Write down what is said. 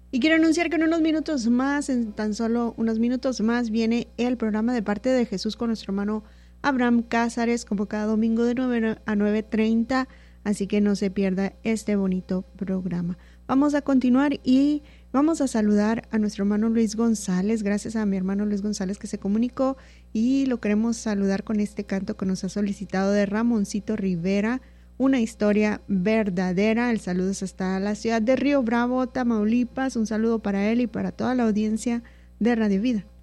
Y quiero anunciar que en unos minutos más, en tan solo unos minutos más, viene el programa de parte de Jesús con nuestro hermano Abraham Cázares, como cada domingo de 9 a 9:30, así que no se pierda este bonito programa. Vamos a continuar y vamos a saludar a nuestro hermano Luis González, gracias a mi hermano Luis González que se comunicó, y lo queremos saludar con este canto que nos ha solicitado de Ramoncito Rivera, Una historia verdadera. El saludo es hasta la ciudad de Río Bravo, Tamaulipas. Un saludo para él y para toda la audiencia de Radio Vida.